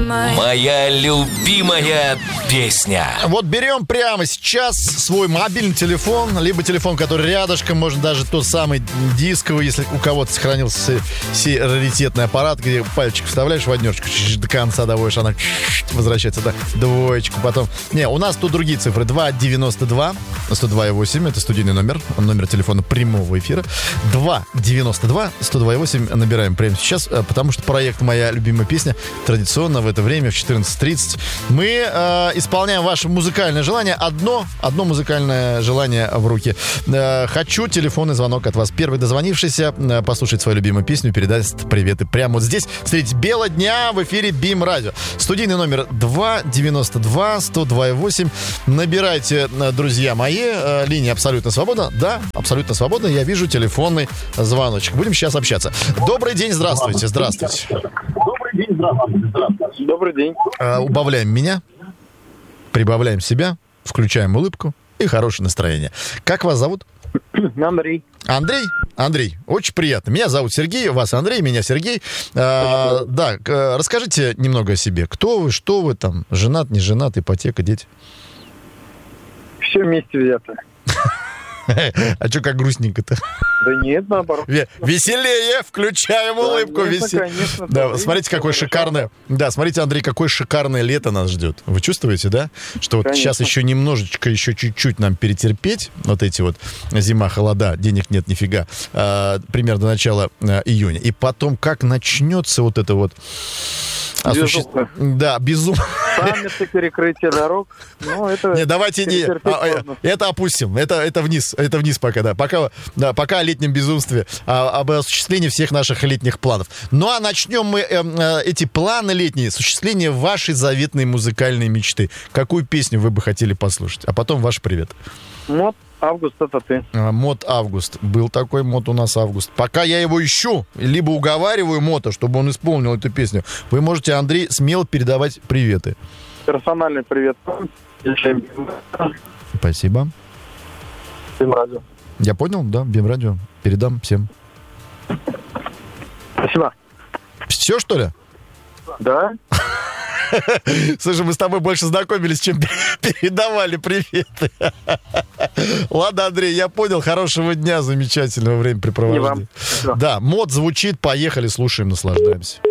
Моя любимая песня. Вот берем прямо сейчас свой мобильный телефон, либо телефон, который рядышком, можно даже тот самый дисковый, если у кого-то сохранился сей раритетный аппарат, где пальчик вставляешь в однерочку, до конца доводишь, она возвращается, да, двоечку, потом... Не, у нас тут другие цифры. 292 102,8, это студийный номер телефона прямого эфира. 292 102,8 набираем прямо сейчас, потому что проект «Моя любимая песня» традиционно в это время в 14:30 мы исполняем ваше музыкальное желание. Одно музыкальное желание в руки. Хочу телефонный звонок от вас. Первый дозвонившийся послушать свою любимую песню, передаст приветы прямо вот здесь, средь бела дня в эфире БИМ Радио. Студийный номер 292 102,8. Набирайте, друзья мои. Линия абсолютно свободна. Да, абсолютно свободна. Я вижу телефонный звоночек. Будем сейчас общаться. Добрый день, здравствуйте. Здравствуйте. Добрый день. Убавляем меня, прибавляем себя, включаем улыбку и хорошее настроение. Как вас зовут? Андрей. Андрей, очень приятно. Меня зовут Сергей, вас Андрей, меня Сергей. Да, расскажите немного о себе. Кто вы, что вы там, женат, не женат, ипотека, дети? Все вместе взято. А что как грустненько-то? Да нет, наоборот. Веселее, включаем улыбку. Конечно. Да, смотрите, какое шикарное... Да, смотрите, Андрей, какое шикарное лето нас ждет. Вы чувствуете, да? Что вот сейчас еще немножечко, еще чуть-чуть нам перетерпеть. Вот эти вот зима, холода, денег нет нифига. Примерно до начала июня. И потом, как начнется вот это вот... Да, безумно. Саммиты, перекрытие дорог. Ну, это... Не, давайте это опустим. Это вниз пока, да. Пока о летнем безумстве, об осуществлении всех наших летних планов. Ну, а начнем мы эти планы летние, осуществление вашей заветной музыкальной мечты. Какую песню вы бы хотели послушать? А потом ваш привет. Мод Август, это ты. Мод Август. Был такой мод у нас Август. Пока я его ищу, либо уговариваю Мота, чтобы он исполнил эту песню, вы можете, Андрей, смело передавать приветы. Персональный привет. Спасибо. БИМ Радио. Я понял, да, БИМ Радио. Передам всем. Спасибо. Все, что ли? Да. Слушай, мы с тобой больше знакомились, чем передавали приветы. Ладно, Андрей, я понял. Хорошего дня, замечательного времяпрепровождения. Да, мод звучит, поехали, слушаем, наслаждаемся.